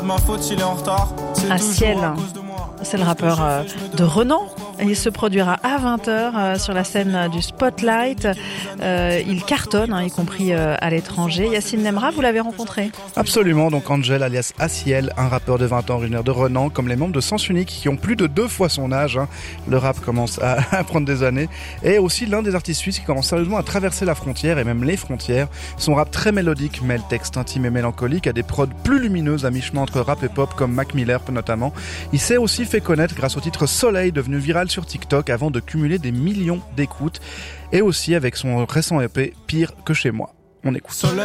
Ma faute s'il est en retard. Aciel, c'est le rappeur de Renan. Il se produira à 20h sur la scène du Spotlight. Il cartonne, y compris à l'étranger. Yacine Nemra, vous l'avez rencontré ? Absolument, donc Angel alias Aciel, un rappeur de 20 ans originaire de Renan, comme les membres de Sens Unique qui ont plus de 2 fois son âge. Le rap commence à prendre des années. Et aussi l'un des artistes suisses qui commence sérieusement à traverser la frontière et même les frontières. Son rap très mélodique mêle texte intime et mélancolique à des prods plus lumineuses à mi-chemin entre rap et pop comme Mac Miller notamment. Il s'est aussi fait connaître grâce au titre Soleil devenu viral sur TikTok avant de cumuler des millions d'écoutes et aussi avec son récent EP Pire que chez moi. On écoute.